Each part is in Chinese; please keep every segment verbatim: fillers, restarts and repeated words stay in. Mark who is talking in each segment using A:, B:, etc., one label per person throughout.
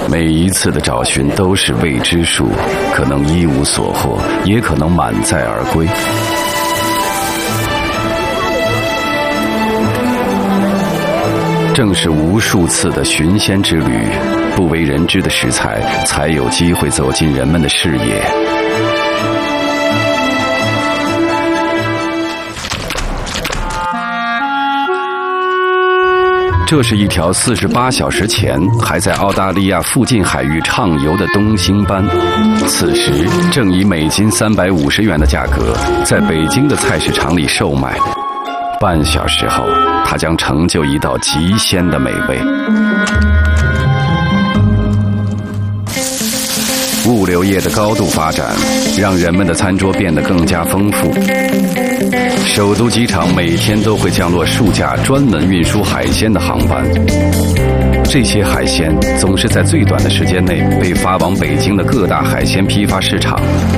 A: 每一次的找寻都是未知数，可能一无所获，也可能满载而归。正是无数次的寻仙之旅，不为人知的食材才有机会走进人们的视野。这是一条四十八小时前还在澳大利亚附近海域畅游的东星斑，此时正以每斤三百五十元的价格在北京的菜市场里售卖。半小时后，它将成就一道极鲜的美味。物流业的高度发展，让人们的餐桌变得更加丰富。首都机场每天都会降落数架专门运输海鲜的航班，这些海鲜总是在最短的时间内被发往北京的各大海鲜批发市场。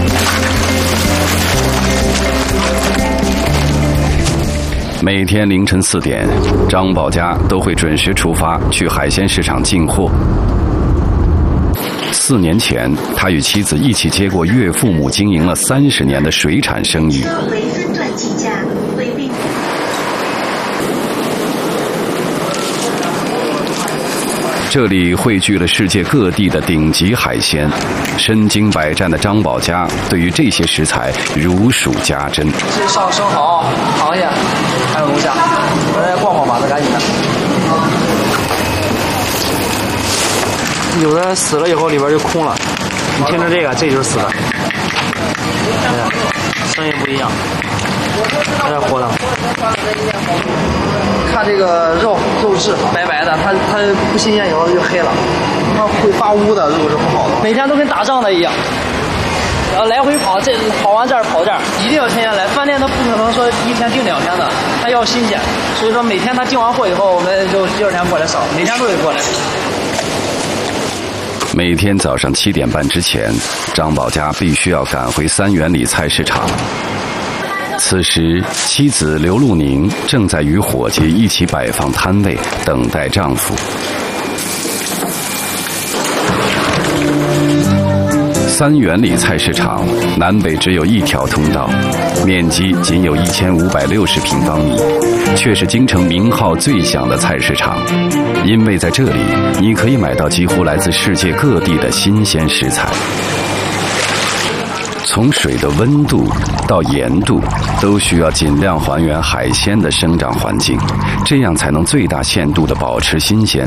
A: 每天凌晨四点，张宝家都会准时出发去海鲜市场进货。四年前，他与妻子一起接过岳父母经营了三十年的水产生意。这里汇聚了世界各地的顶级海鲜，身经百战的张宝家对于这些食材如数家珍。
B: 这上生蚝、螃蟹，还有龙虾，我来逛逛吧，再赶紧的。有的死了以后里边就空了，你听着这个，这就是死的。哎呀，声音不一样，有点活的。看这个肉肉质白白的，它它不新鲜以后就黑了，它会发污的肉是不好的。每天都跟打仗的一样，然后来回跑，这跑完这儿跑这儿，一定要天天来。饭店它不可能说一天订两天的，它要新鲜，所以说每天它订完货以后，我们就第二天过来扫，每天都得过来。
A: 每天早上七点半之前，张宝家必须要赶回三元里菜市场。此时，妻子刘露宁正在与伙计一起摆放摊位，等待丈夫。三元里菜市场南北只有一条通道，面积仅有一千五百六十平方米，却是京城名号最响的菜市场。因为在这里，你可以买到几乎来自世界各地的新鲜食材。从水的温度到盐度，都需要尽量还原海鲜的生长环境，这样才能最大限度地保持新鲜。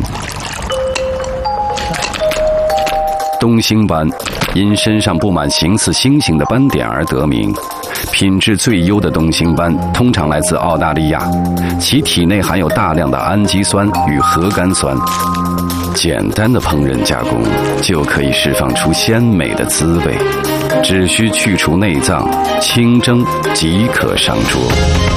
A: 东星斑因身上布满形似星星的斑点而得名，品质最优的东星斑通常来自澳大利亚，其体内含有大量的氨基酸与核苷酸。简单的烹饪加工就可以释放出鲜美的滋味，只需去除内脏，清蒸即可上桌。